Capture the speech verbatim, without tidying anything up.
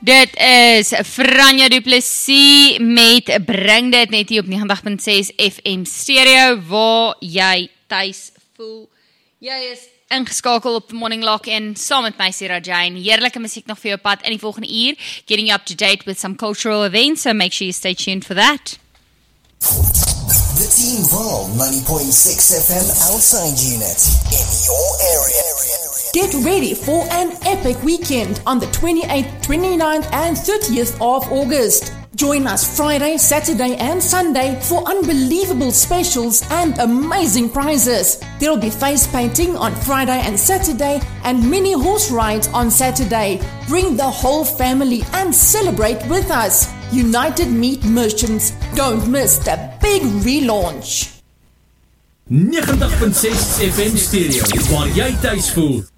Dit is Franja Du Plessis met Bring Dit Net hier op negentig punt ses F M stereo, waar jy thuis voel. Jy is ingeskakel op Morning Lock-in, saam met my Sarah Jane. Heerlijke muziek nog vir jou pad in die volgende uur, getting you up to date with some cultural events, so make sure you stay tuned for that. The Team Vol ninety point six F M outside unit in your area. Get ready for an epic weekend on the twenty-eighth, twenty-ninth and thirtieth of August. Join us Friday, Saturday and Sunday for unbelievable specials and amazing prizes. There will be face painting on Friday and Saturday and mini horse rides on Saturday. Bring the whole family and celebrate with us. United Meat Merchants. Don't miss the big relaunch. negentig punt ses F M stereo, waar jy thuis voel.